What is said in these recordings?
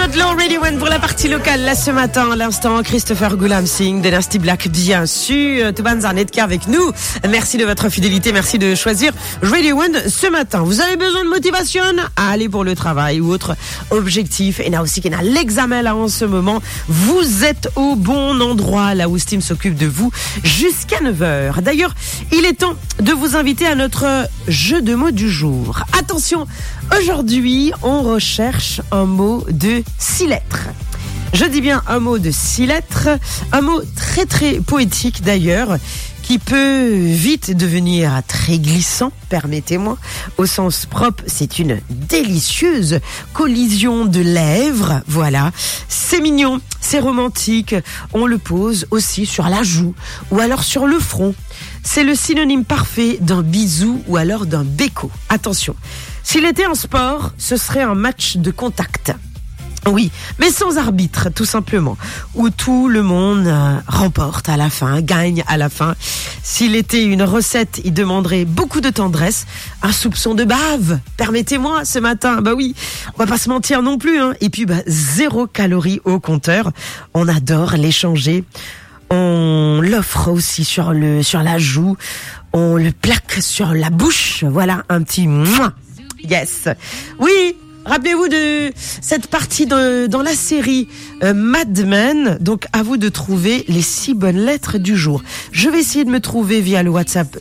Outlaw Radio One pour la partie locale. Là ce matin, à l'instant, Christopher Ghulam Singh, Dynasty Black, bien sûr. Tuban Zarnetka avec nous. Merci de votre fidélité, merci de choisir Radio One ce matin. Vous avez besoin de motivation à aller pour le travail ou autre objectif. Et là aussi, qu'il y a l'examen là en ce moment. Vous êtes au bon endroit, là où Steam s'occupe de vous jusqu'à 9h. D'ailleurs, il est temps de vous inviter à notre jeu de mots du jour. Attention, aujourd'hui, on recherche un mot de 6 lettres. Je dis bien un mot de 6 lettres, un mot très très poétique d'ailleurs, qui peut vite devenir très glissant, permettez-moi. Au sens propre, c'est une délicieuse collision de lèvres, voilà. C'est mignon, c'est romantique, on le pose aussi sur la joue ou alors sur le front. C'est le synonyme parfait d'un bisou ou alors d'un béco. Attention, s'il était un sport, ce serait un match de contact. Oui, mais sans arbitre, tout simplement, où tout le monde remporte à la fin, gagne à la fin. S'il était une recette, il demanderait beaucoup de tendresse, un soupçon de bave, permettez-moi, ce matin. Bah oui, on va pas se mentir non plus, hein. Et puis, 0 calories au compteur. On adore l'échanger. On l'offre aussi sur la joue. On le plaque sur la bouche. Voilà, un petit mouah. Yes. Oui. Rappelez-vous de cette partie dans la série Mad Men. Donc, à vous de trouver les 6 bonnes lettres du jour. Je vais essayer de me tourner via le WhatsApp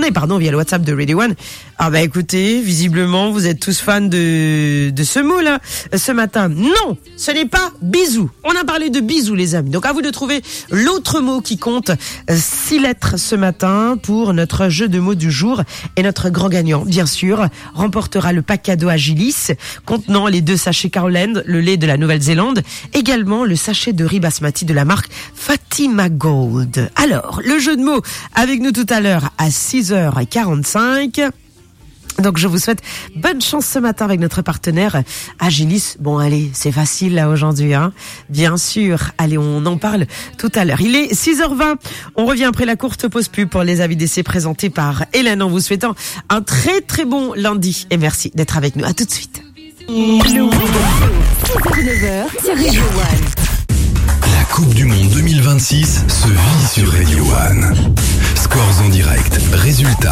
de Radio One. Ah écoutez, visiblement, vous êtes tous fans de ce mot-là ce matin. Non, ce n'est pas bisou. On a parlé de bisou, les amis. Donc, à vous de trouver l'autre mot qui compte. 6 lettres ce matin pour notre jeu de mots du jour. Et notre grand gagnant, bien sûr, remportera le pack cadeau Agilis contenant les 2 sachets Caroline, le lait de la Nouvelle-Zélande, également le sachet de riz basmati de la marque Fatima Gold. Alors, le jeu de mots avec nous tout à l'heure à 6h45. Donc, je vous souhaite bonne chance ce matin avec notre partenaire Agilis. Bon, allez, c'est facile là aujourd'hui, hein. Bien sûr. Allez, on en parle tout à l'heure. Il est 6h20. On revient après la courte pause pub pour les avis d'essai présentés par Hélène en vous souhaitant un très très bon lundi. Et merci d'être avec nous. À tout de suite. 9h sur Radio One. La Coupe du Monde 2026 se vit sur Radio One. Scores en direct, résultats.